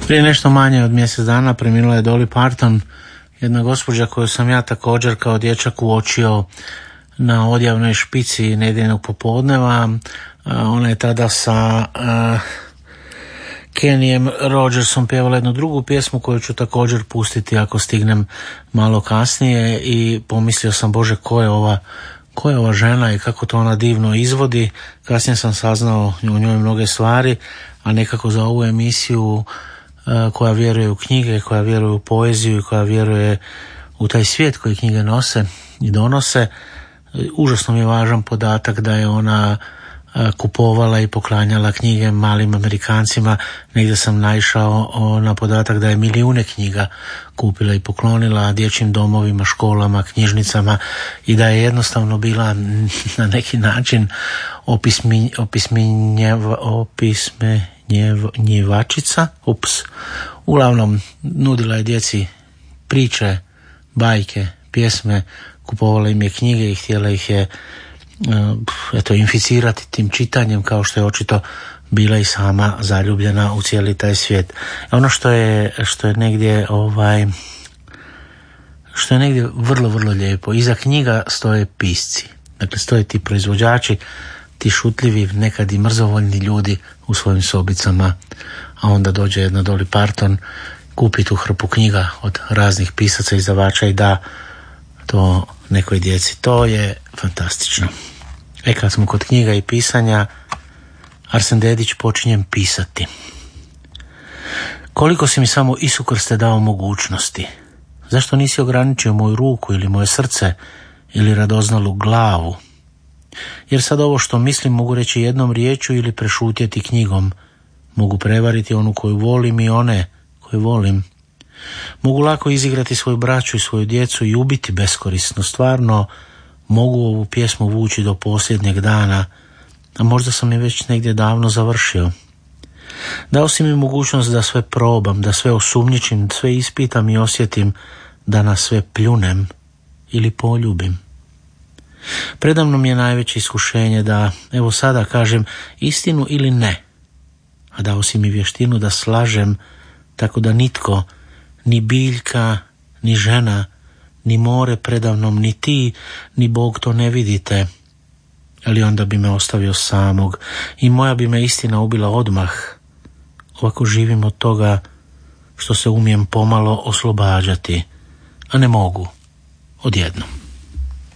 Prije nešto manje od mjesec dana preminula je Dolly Parton, jedna gospođa koju sam ja također kao dječak uočio na odjavnoj špici nedjeljnog popodneva. Ona je tada sa Kennyjem Rogersom pjevala jednu drugu pjesmu koju ću također pustiti ako stignem malo kasnije i pomislio sam, Bože, ko je ova žena i kako to ona divno izvodi. Kasnije sam saznao o njoj mnoge stvari, a nekako za ovu emisiju koja vjeruje u knjige, koja vjeruje u poeziju i koja vjeruje u taj svijet koji knjige nose i donose, užasno mi je važan podatak da je ona kupovala i poklanjala knjige malim Amerikancima. Negdje sam naišao na podatak da je milijune knjiga kupila i poklonila dječjim domovima, školama, knjižnicama i da je jednostavno bila na neki način opismenjivačica. Uglavnom nudila je djeci priče, bajke, pjesme, kupovala im je knjige i htjela ih je inficirati tim čitanjem, kao što je očito bila i sama zaljubljena u cijeli taj svijet. Ono što je negdje vrlo, vrlo lijepo, iza knjiga stoje pisci, dakle stoje ti proizvođači, ti šutljivi, nekad i mrzovoljni ljudi u svojim sobicama, a onda dođe jedna Dolly Parton, kupi tu hrpu knjiga od raznih pisaca, izdavača i da to nekoj djeci. To je fantastično. Kad smo kod knjiga i pisanja, Arsen Dedić, počinjem pisati. Koliko si mi samo Isukrste dao mogućnosti? Zašto nisi ograničio moju ruku ili moje srce ili radoznalu glavu? Jer sad ovo što mislim mogu reći jednom riječju ili prešutjeti knjigom. Mogu prevariti onu koju volim i one koje volim. Mogu lako izigrati svoju braću i svoju djecu i ubiti beskorisno. Stvarno mogu ovu pjesmu vući do posljednjeg dana, a možda sam je već negdje davno završio. Dao si mi mogućnost da sve probam, da sve osumnjičim, sve ispitam i osjetim, da na sve pljunem ili poljubim. Predamnom je najveće iskušenje da, evo sada kažem, istinu ili ne, a dao si mi vještinu da slažem tako da nitko, ni biljka, ni žena, ni more predavnom, ni ti, ni Bog to ne vidite, ali onda bi me ostavio samog i moja bi me istina ubila odmah. Ovako živim od toga što se umijem pomalo oslobađati, a ne mogu odjednom.